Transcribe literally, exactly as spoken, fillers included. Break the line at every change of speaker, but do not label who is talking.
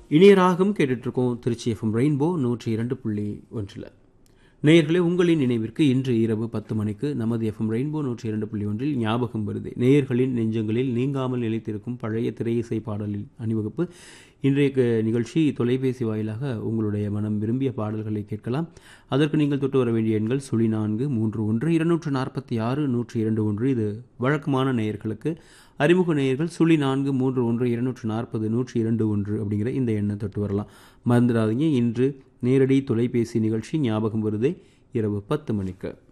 இணையராகம் கேட்டுட்ருக்கோம் Trichy FM rainbow நூற்றி இரண்டு புள்ளி ஒன்றில். நேயர்களே, உங்களின் நினைவிற்கு இன்று இரவு பத்து மணிக்கு நமது எஃப்எம் ரெயின்போ நூற்றி இரண்டு புள்ளி ஒன்றில் ஞாபகம் வருது. நேயர்களின் நெஞ்சங்களில் நீங்காமல் நிலைத்திருக்கும் பழைய திரையிசை பாடலின் அணிவகுப்பு. இன்றைய நிகழ்ச்சி தொலைபேசி வாயிலாக உங்களுடைய மனம் விரும்பிய பாடல்களை கேட்கலாம். அதற்கு நீங்கள் தொட்டு வர வேண்டிய எண்கள் சுழி நான்கு மூன்று ஒன்று இருநூற்று நாற்பத்தி ஆறு நூற்றி இரண்டு ஒன்று. இது வழக்கமான நேயர்களுக்கு. அறிமுக நேயர்கள் சுழி நான்கு மூன்று ஒன்று இருநூற்று நாற்பது நூற்றி இரண்டு ஒன்று அப்படிங்கிற இந்த எண்ணை தொட்டு வரலாம். மறந்துடாதீங்க, இன்று நேரடி தொலைபேசி நிகழ்ச்சி ஞாபகம் வருதே இரவு பத்து மணிக்கு.